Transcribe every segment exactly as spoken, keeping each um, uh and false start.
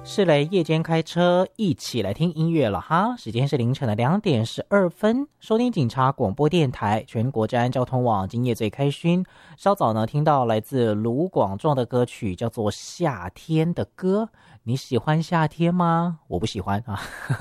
是嘞，夜间开车一起来听音乐了哈。时间是凌晨的两点十二分，收听警察广播电台全国治安交通网，今夜最开勋。稍早呢，听到来自卢广仲的歌曲，叫做《夏天的歌》。你喜欢夏天吗？我不喜欢啊，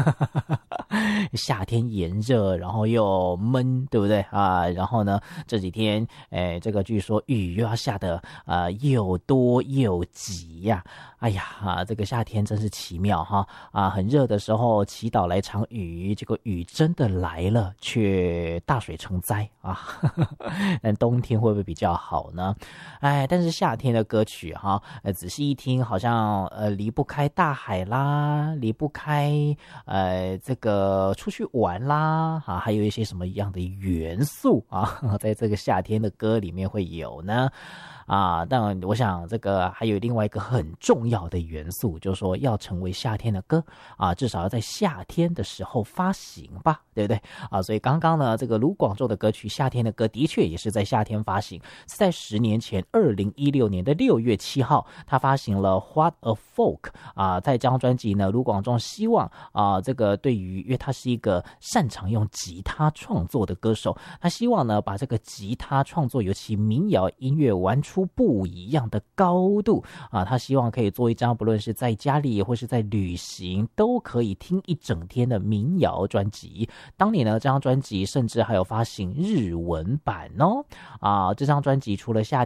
夏天炎热，然后又闷，对不对啊？然后呢，这几天，哎，这个据说雨又要下得啊、呃、又多又急呀、啊。哎呀啊，这个夏天真是奇妙哈啊！很热的时候祈祷来场雨，结果雨真的来了，却大水成灾啊！但冬天会不会比较好呢？哎，但是夏天的歌曲哈，呃，仔细一听，好像呃离不开大海啦，离不开呃这个出去玩啦，啊，还有一些什么样的元素啊，在这个夏天的歌里面会有呢？啊，但我想这个还有另外一个很重要的元素，就是说要成为夏天的歌啊，至少要在夏天的时候发行吧，对不对啊？所以刚刚呢，这个卢广仲的歌曲《夏天的歌》的确也是在夏天发行，是在十年前，二零一六年的六月七号，他发行了《What a Folk》啊，在这张专辑呢，卢广仲希望啊，这个对于，因为他是一个擅长用吉他创作的歌手，他希望呢把这个吉他创作，尤其民谣音乐玩出不一样的高度啊！他希望可以做一张不论是在家里或是在旅行都可以听一整天的民谣专辑。当年呢，这张专辑甚至还有发行日文版哦！啊，这张专辑除了夏